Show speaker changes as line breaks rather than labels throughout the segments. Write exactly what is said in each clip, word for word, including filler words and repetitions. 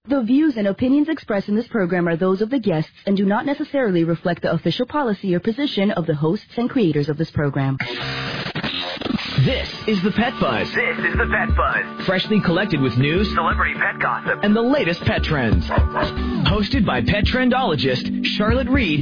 The views and opinions expressed in this program are those of the guests and do not necessarily reflect the official policy or position of the hosts and creators of this program.
This is the Pet Buzz.
This is the Pet Buzz.
Freshly collected with news,
celebrity pet gossip,
and the latest pet trends. Hosted by pet trendologist Charlotte Reed.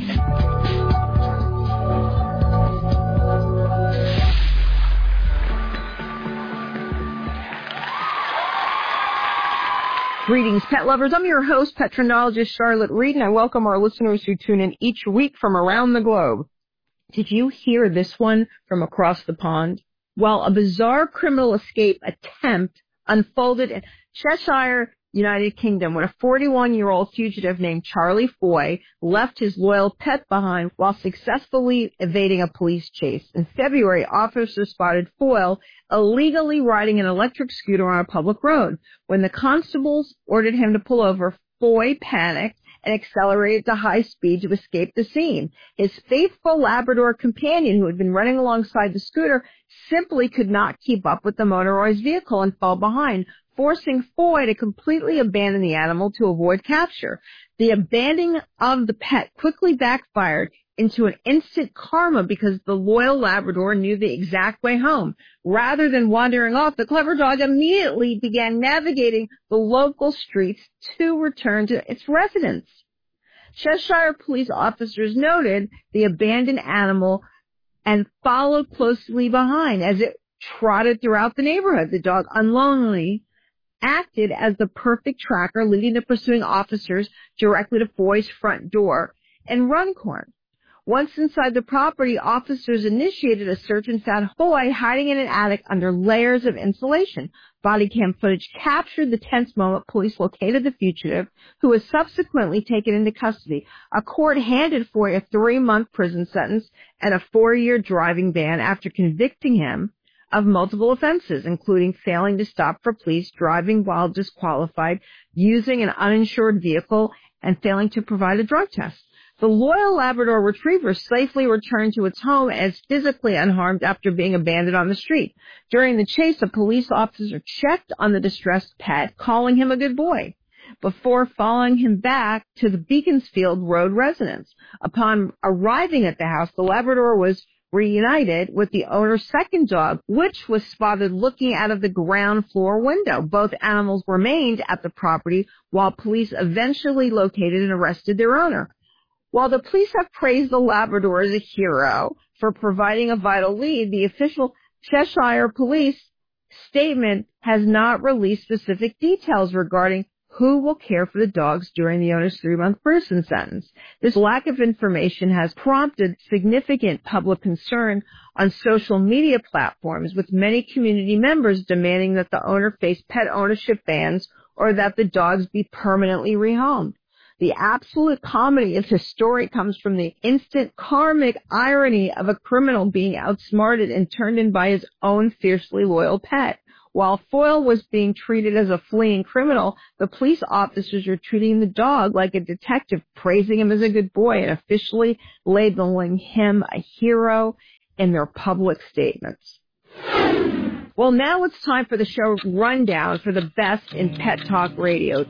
Greetings, pet lovers. I'm your host, pet trendologist Charlotte Reed, and I welcome our listeners who tune in each week from around the globe. Did you hear this one from across the pond? Well, a bizarre criminal escape attempt unfolded in Cheshire, United Kingdom, when a forty-one-year-old fugitive named Charlie Foy left his loyal pet behind while successfully evading a police chase. In February, officers spotted Foy illegally riding an electric scooter on a public road. When the constables ordered him to pull over, Foy panicked and accelerated to high speed to escape the scene. His faithful Labrador companion, who had been running alongside the scooter, simply could not keep up with the motorized vehicle and fell behind, forcing Foy to completely abandon the animal to avoid capture. The abandoning of the pet quickly backfired into an instant karma because the loyal Labrador knew the exact way home. Rather than wandering off, the clever dog immediately began navigating the local streets to return to its residence. Cheshire police officers noted the abandoned animal and followed closely behind as it trotted throughout the neighborhood. The dog unknowingly acted as the perfect tracker, leading the pursuing officers directly to Foy's front door in Runcorn. Once inside the property, officers initiated a search and found Foy hiding in an attic under layers of insulation. Body cam footage captured the tense moment police located the fugitive, who was subsequently taken into custody. A court handed Foy a three-month prison sentence and a four-year driving ban after convicting him of multiple offenses, including failing to stop for police, driving while disqualified, using an uninsured vehicle, and failing to provide a drug test. The loyal Labrador Retriever safely returned to its home as physically unharmed after being abandoned on the street. During the chase, a police officer checked on the distressed pet, calling him a good boy, before following him back to the Beaconsfield Road residence. Upon arriving at the house, the Labrador was reunited with the owner's second dog, which was spotted looking out of the ground floor window. Both animals remained at the property while police eventually located and arrested their owner. While the police have praised the Labrador as a hero for providing a vital lead, the official Cheshire police statement has not released specific details regarding who will care for the dogs during the owner's three-month prison sentence. This lack of information has prompted significant public concern on social media platforms, with many community members demanding that the owner face pet ownership bans or that the dogs be permanently rehomed. The absolute comedy of this story comes from the instant karmic irony of a criminal being outsmarted and turned in by his own fiercely loyal pet. While Foy was being treated as a fleeing criminal, the police officers were treating the dog like a detective, praising him as a good boy and officially labeling him a hero in their public statements. Well, now it's time for the show rundown for the best in Pet Talk Radio.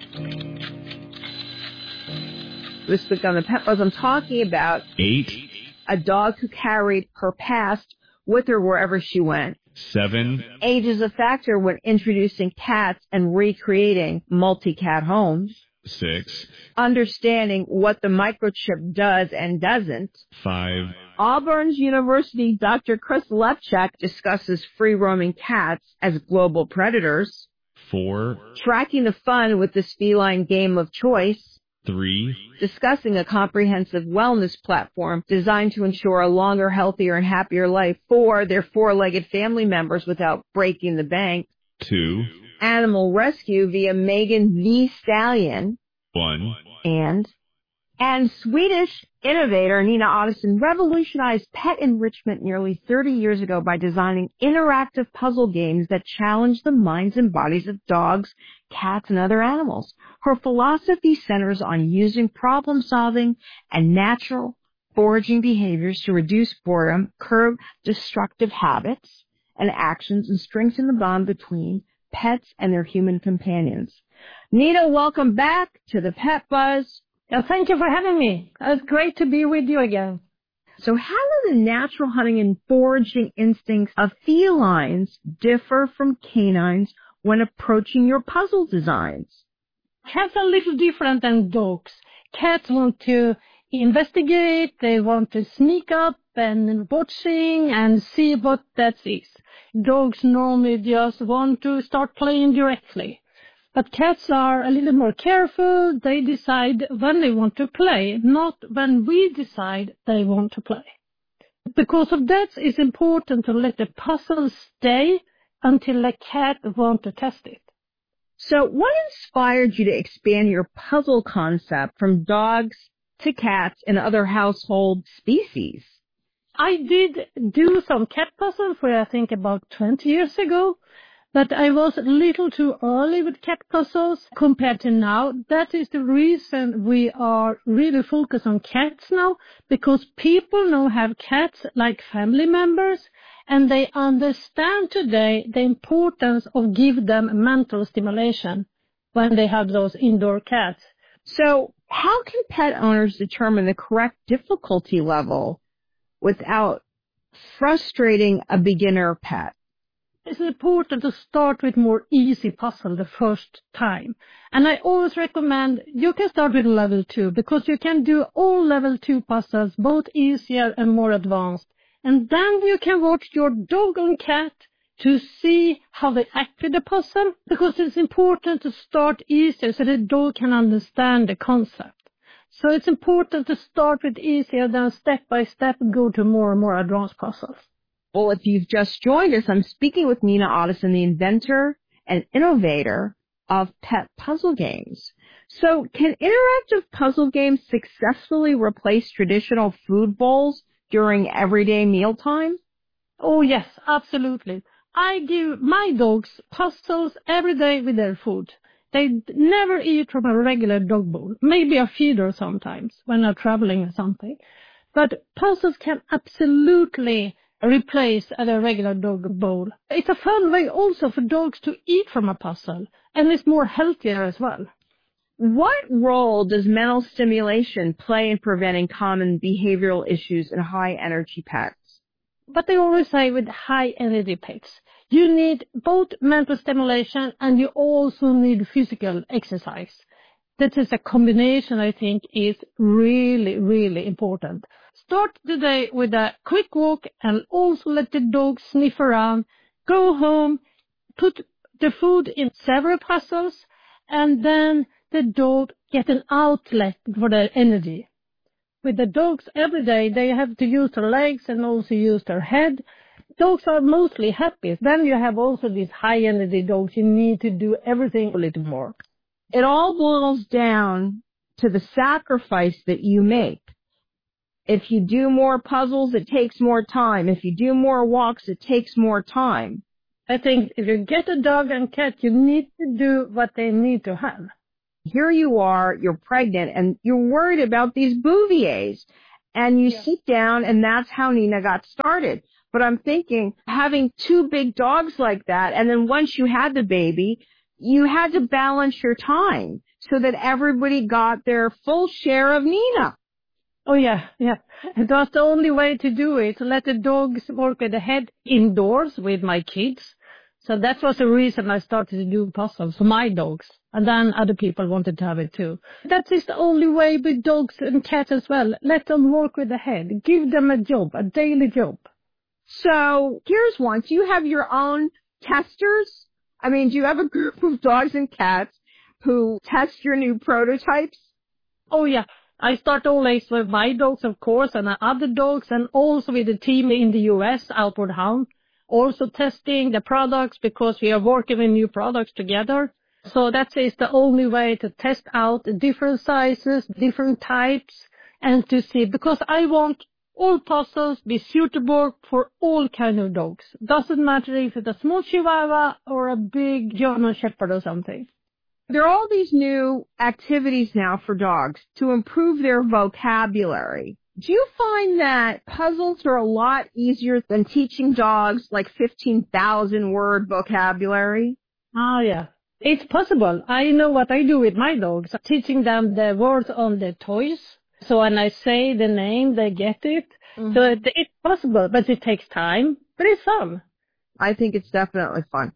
This week on the Pet Buzz, I'm talking about
eight,
a dog who carried her past with her wherever she went.
Seven,
age is a factor when introducing cats and recreating multi-cat homes.
Six,
understanding what the microchip does and doesn't.
Five,
Auburn's University Doctor Chris Lepchak discusses free-roaming cats as global predators.
Four,
tracking the fun with this feline game of choice.
Three,
discussing a comprehensive wellness platform designed to ensure a longer, healthier, and happier life for their four-legged family members without breaking the bank.
Two,
animal rescue via Megan the Stallion.
One,
and and Swedish innovator Nina Ottosson revolutionized pet enrichment nearly thirty years ago by designing interactive puzzle games that challenge the minds and bodies of dogs, cats, and other animals. Her philosophy centers on using problem-solving and natural foraging behaviors to reduce boredom, curb destructive habits and actions, and strengthen the bond between pets and their human companions. Nina, welcome back to the Pet Buzz.
Yeah, thank you for having me. It's great to be with you again.
So how do the natural hunting and foraging instincts of felines differ from canines when approaching your puzzle designs?
Cats are a little different than dogs. Cats want to investigate, they want to sneak up and watching and see what that is. Dogs normally just want to start playing directly. But cats are a little more careful. They decide when they want to play, not when we decide they want to play. Because of that, it's important to let the puzzle stay until the cat wants to test it.
So what inspired you to expand your puzzle concept from dogs to cats and other household species?
I did do some cat puzzles for I think about twenty years ago. But I was a little too early with cat puzzles compared to now. That is the reason we are really focused on cats now, because people now have cats like family members, and they understand today the importance of give them mental stimulation when they have those indoor cats.
So how can pet owners determine the correct difficulty level without frustrating a beginner pet?
It's important to start with more easy puzzle the first time. And I always recommend you can start with level two, because you can do all level two puzzles, both easier and more advanced. And then you can watch your dog and cat to see how they act with the puzzle, because it's important to start easier so the dog can understand the concept. So it's important to start with easier, then step by step go to more and more advanced puzzles.
Well, if you've just joined us, I'm speaking with Nina Ottosson, the inventor and innovator of pet puzzle games. So can interactive puzzle games successfully replace traditional food bowls during everyday mealtime?
Oh, yes, absolutely. I give my dogs puzzles every day with their food. They never eat from a regular dog bowl, maybe a feeder sometimes when they're traveling or something. But puzzles can absolutely replace a regular dog bowl. It's a fun way also for dogs to eat from a puzzle, and it's more healthier as well.
What role does mental stimulation play in preventing common behavioral issues in high-energy pets?
But they always say with high-energy pets, you need both mental stimulation and you also need physical exercise. That is a combination I think is really, really important. Start the day with a quick walk and also let the dog sniff around. Go home, put the food in several puzzles, and then the dog get an outlet for their energy. With the dogs every day, they have to use their legs and also use their head. Dogs are mostly happy. Then you have also these high energy dogs. You need to do everything a little more.
It all boils down to the sacrifice that you make. If you do more puzzles, it takes more time. If you do more walks, it takes more time.
I think if you get a dog and cat, you need to do what they need to have.
Here you are, you're pregnant, and you're worried about these Bouviers. And you yeah. sit down, and that's how Nina got started. But I'm thinking, having two big dogs like that, and then once you had the baby, you had to balance your time so that everybody got their full share of Nina.
Oh, yeah, yeah. That's the only way to do it, to let the dogs work with the head indoors with my kids. So that was the reason I started to do puzzles for my dogs. And then other people wanted to have it too. That is the only way with dogs and cats as well. Let them work with the head. Give them a job, a daily job.
So here's one. Do you have your own testers? I mean, do you have a group of dogs and cats who test your new prototypes?
Oh, yeah. I start always with my dogs, of course, and other dogs, and also with the team in the U S, Outward Hound, also testing the products because we are working with new products together. So that is the only way to test out different sizes, different types, and to see, because I want all puzzles be suitable for all kind of dogs. Doesn't matter if it's a small Chihuahua or a big German Shepherd or something.
There are all these new activities now for dogs to improve their vocabulary. Do you find that puzzles are a lot easier than teaching dogs like fifteen thousand word vocabulary?
Oh, yeah. It's possible. I know what I do with my dogs. I'm teaching them the words on the toys. So when I say the name, they get it. Mm-hmm. So it, it's possible, but it takes time. But it's fun.
I think it's definitely fun.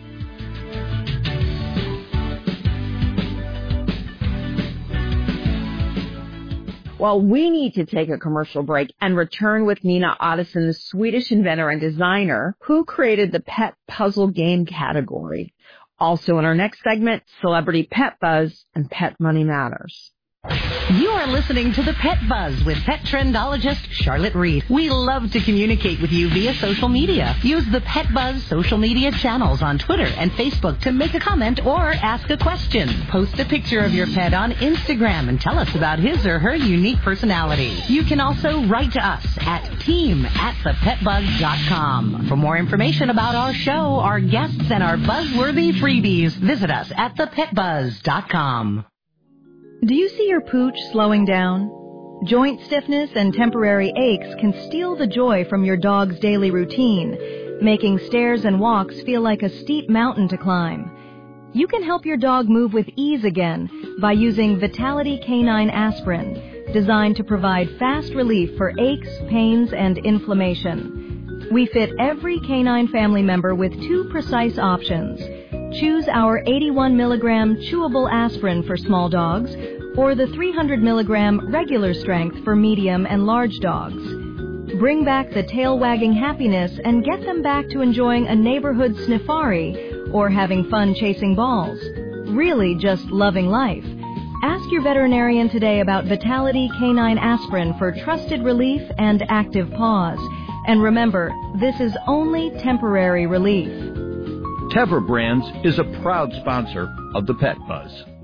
Well, we need to take a commercial break and return with Nina Ottosson, the Swedish inventor and designer who created the pet puzzle game category. Also in our next segment, Celebrity Pet Buzz and Pet Money Matters.
You are listening to the Pet Buzz with pet trendologist Charlotte Reed. We love to communicate with you via social media. Use the Pet Buzz social media channels on Twitter and Facebook to make a comment or ask a question. Post a picture of your pet on Instagram and tell us about his or her unique personality. You can also write to us at team at the pet buzz dot com. For more information about our show, our guests, and our buzzworthy freebies, visit us at the pet buzz dot com.
Do you see your pooch slowing down? Joint stiffness and temporary aches can steal the joy from your dog's daily routine, making stairs and walks feel like a steep mountain to climb. You can help your dog move with ease again by using Vitality Canine Aspirin, designed to provide fast relief for aches, pains, and inflammation. We fit every canine family member with two precise options. Choose our eighty-one milligram chewable aspirin for small dogs or the three hundred milligram regular strength for medium and large dogs. Bring back the tail-wagging happiness and get them back to enjoying a neighborhood sniffari or having fun chasing balls. Really just loving life. Ask your veterinarian today about Vitality Canine Aspirin for trusted relief and active paws. And remember, this is only temporary relief.
Tevra Brands is a proud sponsor of the Pet Buzz.